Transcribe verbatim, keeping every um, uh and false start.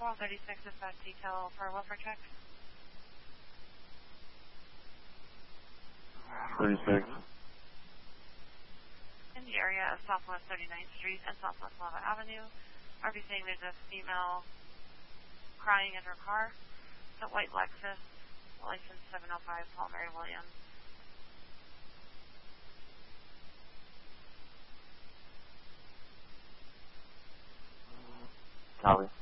four thirty-six is that detail for a welfare check. thirty-six. In the area of Southwest thirty-ninth Street and Southwest Lava Avenue, are we saying there's a female crying in her car? It's a white Lexus, license seven oh five, Paul Mary Williams. Copy.